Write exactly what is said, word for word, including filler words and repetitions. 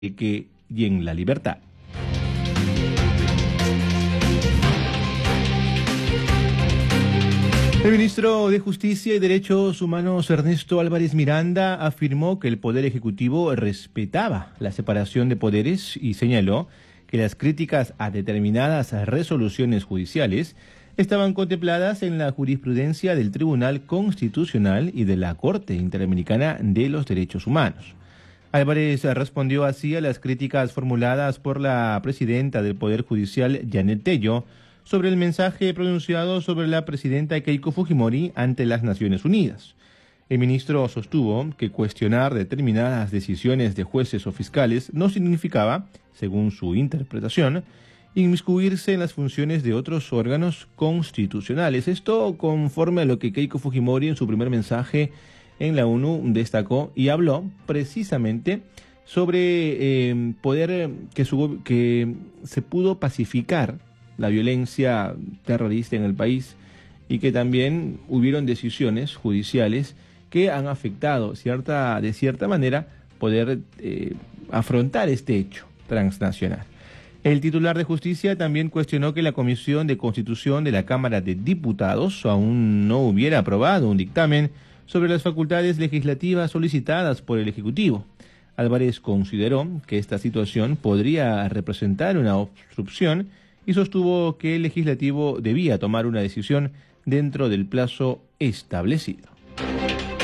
que y en la libertad. El ministro de Justicia y Derechos Humanos, Ernesto Álvarez Miranda, afirmó que el Poder Ejecutivo respetaba la separación de poderes y señaló que las críticas a determinadas resoluciones judiciales estaban contempladas en la jurisprudencia del Tribunal Constitucional y de la Corte Interamericana de los Derechos Humanos. Álvarez respondió así a las críticas formuladas por la presidenta del Poder Judicial, Janet Tello, sobre el mensaje pronunciado sobre la presidenta Keiko Fujimori ante las Naciones Unidas. El ministro sostuvo que cuestionar determinadas decisiones de jueces o fiscales no significaba, según su interpretación, inmiscuirse en las funciones de otros órganos constitucionales. Esto conforme a lo que Keiko Fujimori en su primer mensaje en la ONU destacó y habló precisamente sobre eh, poder que, su, que se pudo pacificar la violencia terrorista en el país y que también hubieron decisiones judiciales que han afectado cierta, de cierta manera poder eh, afrontar este hecho transnacional. El titular de Justicia también cuestionó que la Comisión de Constitución de la Cámara de Diputados aún no hubiera aprobado un dictamen sobre las facultades legislativas solicitadas por el Ejecutivo. Álvarez consideró que esta situación podría representar una obstrucción y sostuvo que el Legislativo debía tomar una decisión dentro del plazo establecido.